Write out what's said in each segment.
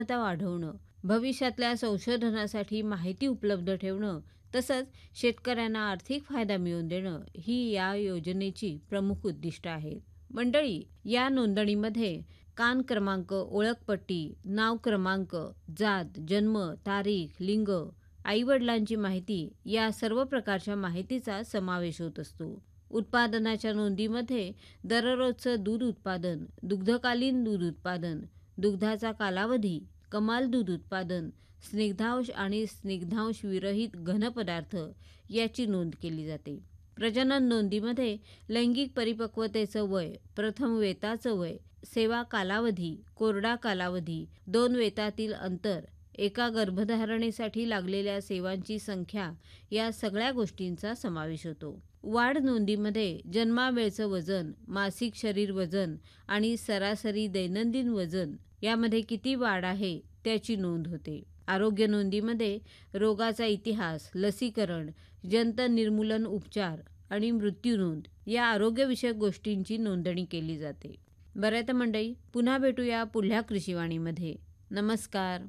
वाढवणं, भविष्यातल्या संशोधनासाठी माहिती उपलब्ध ठेवणं, तसंच शेतकऱ्यांना आर्थिक फायदा मिळवून देणं ही या योजनेची प्रमुख उद्दिष्ट आहेत. मंडळी, या नोंदणीमध्ये कान क्रमांक, ओळखपट्टी, नाव क्रमांक, जात, जन्म, तारीख, लिंग, आईवडिलांची माहिती या सर्व प्रकारच्या माहितीचा समावेश होत असतो. उत्पादनाच्या नोंदीमध्ये दररोजचं दूध उत्पादन, दुग्धकालीन दूध उत्पादन, दुग्धाचा कालावधी, कमाल दूध उत्पादन, स्निग्धांश आणि स्निग्धांश विरहित घनपदार्थ याची नोंद केली जाते. प्रजनन नोंदीमध्ये लैंगिक परिपक्वतेचं वय, प्रथम वेताचं वय, सेवा कालावधी, कोरडा कालावधी, 2 वेतातील अंतर, एका गर्भधारणेसाठी लागलेल्या सेवांची संख्या या सगळ्या गोष्टींचा समावेश होतो. वाढ नोंदीमध्ये जन्मावेळचं वजन, मासिक शरीर वजन आणि सरासरी दैनंदिन वजन यामध्ये किती वाढ आहे त्याची नोंद होते. आरोग्य नोंदीमध्ये रोगाचा इतिहास, लसीकरण, जंत निर्मूलन उपचार आणि मृत्यू नोंद या आरोग्यविषयक गोष्टींची नोंदणी केली जाते. बरं तर मंडळी, पुन्हा भेटूया पुढल्या कृषीवाणीमध्ये. नमस्कार.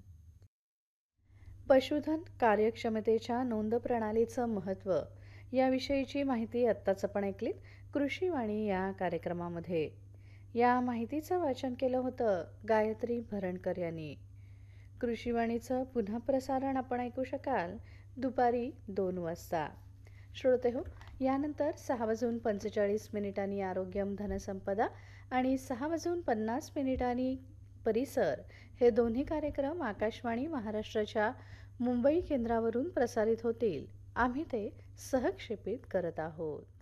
पशुधन कार्यक्षमतेच्या नोंद प्रणालीचं महत्त्व याविषयीची माहिती आत्ताच आपण ऐकलीत कृषीवाणी या कार्यक्रमामध्ये. या माहितीचं वाचन केलं होतं गायत्री भरणकर यांनी. कृषीवाणीचं पुन्हा प्रसारण आपण ऐकू शकाल दुपारी 2 वाजता. श्रोते हो, यानंतर 6:45 आरोग्यम धनसंपदा आणि 6:50 परिसर हे दोन्ही कार्यक्रम आकाशवाणी महाराष्ट्राच्या मुंबई केंद्रावरून प्रसारित होतील. आम्ही ते सहक्षेपित करत आहोत.